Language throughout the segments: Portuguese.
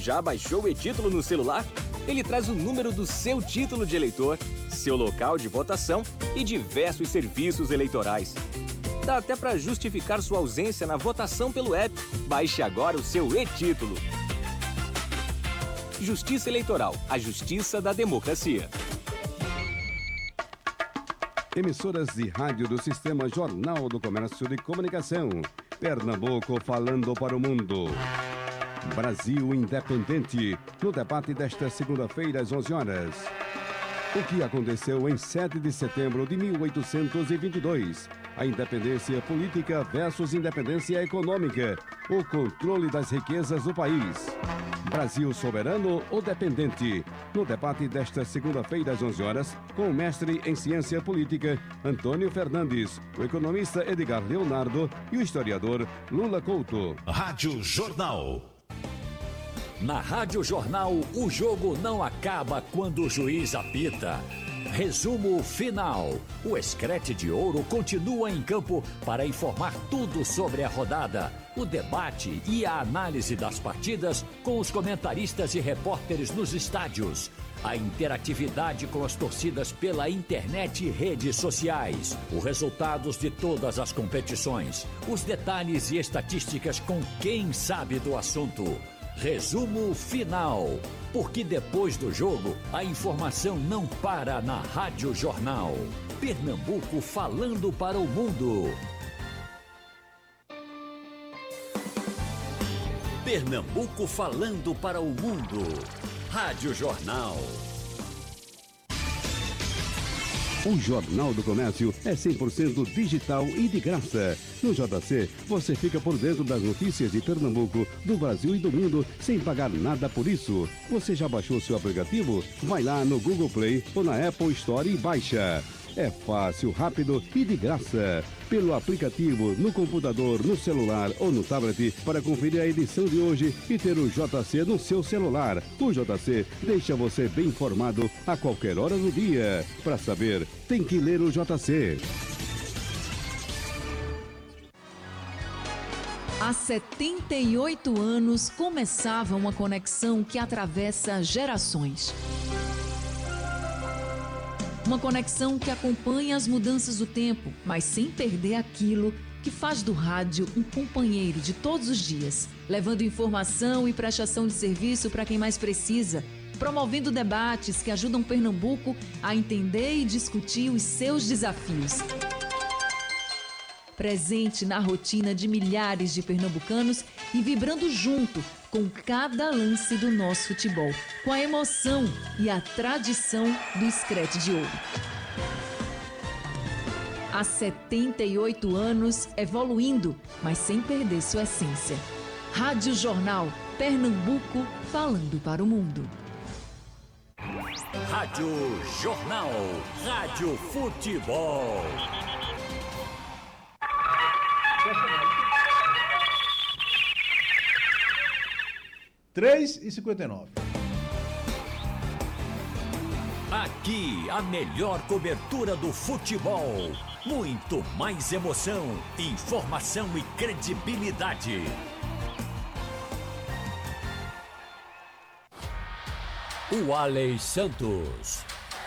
Já baixou o e-título no celular? Ele traz o número do seu título de eleitor, seu local de votação e diversos serviços eleitorais. Dá até para justificar sua ausência na votação pelo app. Baixe agora o seu e-título. Justiça Eleitoral, a justiça da democracia. Emissoras de rádio do Sistema Jornal do Comércio de Comunicação. Pernambuco falando para o mundo. Brasil Independente, no debate desta segunda-feira às 11 horas. O que aconteceu em 7 de setembro de 1822? A independência política versus independência econômica. O controle das riquezas do país. Brasil soberano ou dependente? No debate desta segunda-feira às 11 horas, com o mestre em ciência política, Antônio Fernandes, o economista Edgar Leonardo e o historiador Lula Couto. Rádio Jornal. Na Rádio Jornal, o jogo não acaba quando o juiz apita. Resumo final. O Screte de Ouro continua em campo para informar tudo sobre a rodada, o debate e a análise das partidas com os comentaristas e repórteres nos estádios. A interatividade com as torcidas pela internet e redes sociais. Os resultados de todas as competições. Os detalhes e estatísticas com quem sabe do assunto. Resumo final. Porque depois do jogo, a informação não para na Rádio Jornal. Pernambuco falando para o mundo. Pernambuco falando para o mundo. Rádio Jornal. O Jornal do Comércio é 100% digital e de graça. No JC, você fica por dentro das notícias de Pernambuco, do Brasil e do mundo, sem pagar nada por isso. Você já baixou seu aplicativo? Vai lá no Google Play ou na Apple Store e baixa. É fácil, rápido e de graça. Pelo aplicativo, no computador, no celular ou no tablet, para conferir a edição de hoje e ter o JC no seu celular. O JC deixa você bem informado a qualquer hora do dia. Para saber, tem que ler o JC. Há 78 anos começava uma conexão que atravessa gerações. Uma conexão que acompanha as mudanças do tempo, mas sem perder aquilo que faz do rádio um companheiro de todos os dias, levando informação e prestação de serviço para quem mais precisa, promovendo debates que ajudam Pernambuco a entender e discutir os seus desafios. Presente na rotina de milhares de pernambucanos e vibrando junto com cada lance do nosso futebol, com a emoção e a tradição do Screte de Ouro. Há 78 anos evoluindo, mas sem perder sua essência. Rádio Jornal, Pernambuco falando para o mundo. Rádio Jornal, Rádio Futebol. 3h59. Aqui, a melhor cobertura do futebol. Muito mais emoção, informação e credibilidade. O Alei Santos.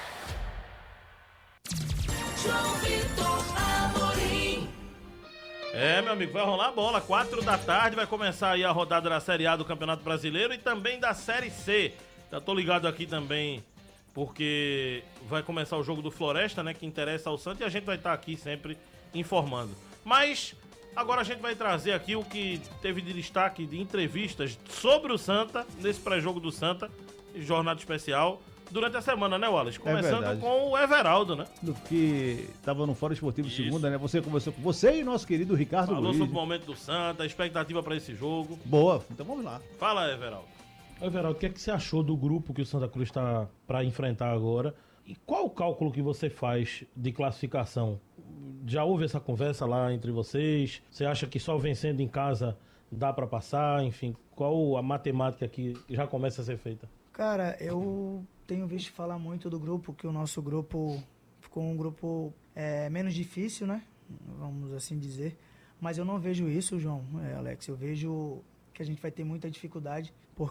João Vitor Amorim. Meu amigo, vai rolar a bola. 4 da tarde vai começar aí a rodada da Série A do Campeonato Brasileiro e também da Série C. Já tô ligado aqui também porque vai começar o jogo do Floresta, né, que interessa ao Santa, e a gente vai estar aqui sempre informando. Mas agora a gente vai trazer aqui o que teve de destaque de entrevistas sobre o Santa, nesse pré-jogo do Santa, jornada especial, durante a semana, né, Wallace? Começando com o Everaldo, né? Do que estava no Fórum Esportivo Segunda, né? Você conversou com você e nosso querido Ricardo Luiz. Falou sobre o momento do Santa, a expectativa para esse jogo. Boa, então vamos lá. Fala, Everaldo. Everaldo, o que é que você achou do grupo que o Santa Cruz está para enfrentar agora? E qual o cálculo que você faz de classificação? Já houve essa conversa lá entre vocês? Você acha que só vencendo em casa dá para passar? Enfim, qual a matemática que já começa a ser feita? Cara, eu tenho visto falar muito do grupo, que o nosso grupo ficou um grupo menos difícil, né? Vamos assim dizer. Mas eu não vejo isso, João, Alex. Eu vejo que a gente vai ter muita dificuldade, porque